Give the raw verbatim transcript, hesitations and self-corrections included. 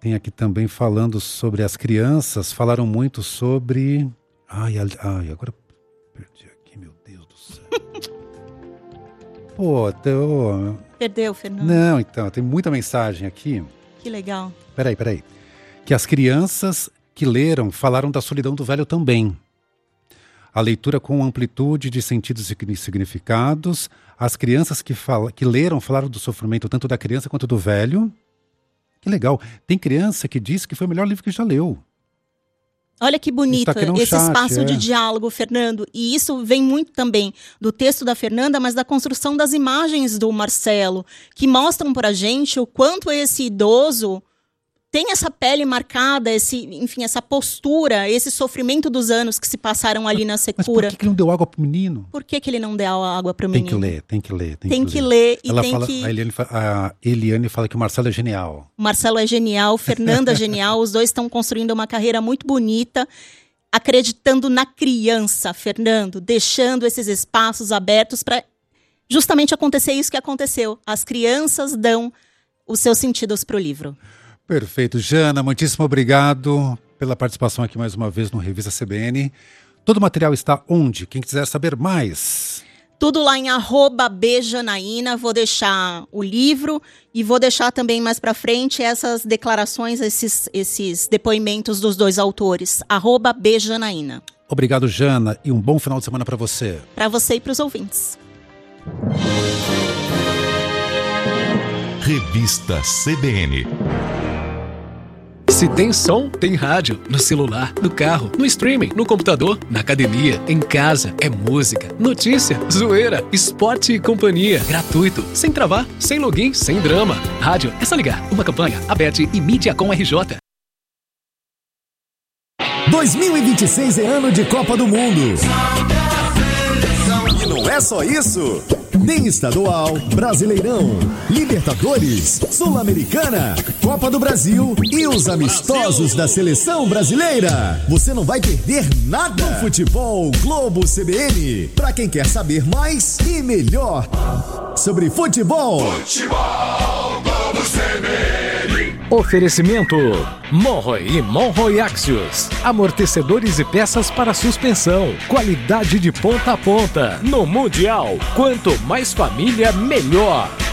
Tem aqui também falando sobre as crianças, falaram muito sobre... Ai, ai agora perdi aqui, meu Deus do céu. Pô, tô... Perdeu, Fernando? Não, então, tem muita mensagem aqui. Que legal. Peraí, peraí. Que as crianças que leram falaram da solidão do velho também. A leitura com amplitude de sentidos e significados. As crianças que, fala, que leram falaram do sofrimento tanto da criança quanto do velho. Que legal. Tem criança que disse que foi o melhor livro que já leu. Olha que bonito esse chat, espaço é. de diálogo, Fernando. E isso vem muito também do texto da Fernanda, mas da construção das imagens do Marcelo, que mostram pra gente o quanto esse idoso tem essa pele marcada, esse, enfim, essa postura, esse sofrimento dos anos que se passaram ali na secura. Mas por que, que ele não deu água pro menino? Por que, que ele não deu água pro tem menino? Tem que ler, tem que ler. Tem, tem que, que ler, ler e Ela tem fala, que... A Eliane, a Eliane fala que o Marcelo é genial. O Marcelo é genial, Fernanda é genial, os dois estão construindo uma carreira muito bonita, acreditando na criança, Fernando, deixando esses espaços abertos para justamente acontecer isso que aconteceu. As crianças dão os seus sentidos para o livro. Perfeito. Jana, muitíssimo obrigado pela participação aqui mais uma vez no Revista C B N. Todo o material está onde? Quem quiser saber mais? Tudo lá em arroba bjanaína. Vou deixar o livro e vou deixar também mais para frente essas declarações, esses, esses depoimentos dos dois autores. Arroba bjanaína. Obrigado, Jana, e um bom final de semana para você. Para você e para os ouvintes. Revista C B N. Se tem som, tem rádio. No celular, no carro, no streaming, no computador, na academia, em casa. É música, notícia, zoeira, esporte e companhia. Gratuito, sem travar, sem login, sem drama. Rádio, é só ligar. Uma campanha, Abete e Mídia com R J. dois mil e vinte e seis é ano de Copa do Mundo. E não é só isso. Tem estadual, Brasileirão, Libertadores, Sul-Americana, Copa do Brasil e os amistosos da Seleção Brasileira. Você não vai perder nada no Futebol Globo C B N. Pra quem quer saber mais e melhor sobre futebol. Futebol Globo C B N. Oferecimento Monroe e Monroe Axios. Amortecedores e peças para suspensão. Qualidade de ponta a ponta. No Mundial, quanto mais família, melhor.